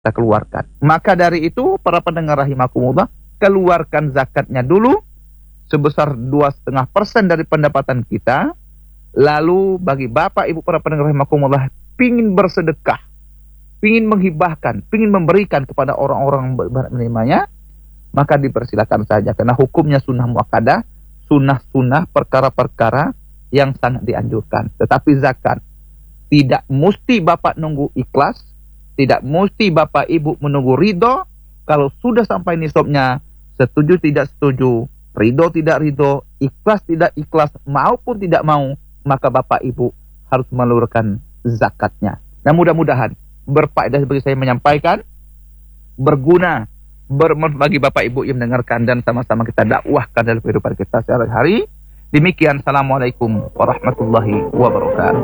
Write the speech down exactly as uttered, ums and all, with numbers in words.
kita keluarkan. Maka dari itu, para pendengar rahimakumullah, keluarkan zakatnya dulu sebesar dua koma lima persen dari pendapatan kita. Lalu bagi bapak ibu para pendengar rahimakumullah, pingin bersedekah, pingin menghibahkan, pingin memberikan kepada orang-orang menerimanya, maka dipersilakan saja, karena hukumnya sunnah muakkadah, sunnah-sunnah, perkara-perkara yang sangat dianjurkan. Tetapi zakat tidak mesti bapak nunggu ikhlas, tidak mesti bapak ibu menunggu ridho. Kalau sudah sampai nisabnya, setuju tidak setuju, ridho tidak ridho, ikhlas tidak ikhlas, maupun tidak mau, maka bapak ibu harus meluruskan zakatnya. Nah, mudah-mudahan berfaedah bagi saya menyampaikan, berguna bermanfaat bagi bapak ibu yang mendengarkan, dan sama-sama kita dakwahkan dalam kehidupan kita sehari-hari. Demikian, assalamualaikum warahmatullahi wabarakatuh.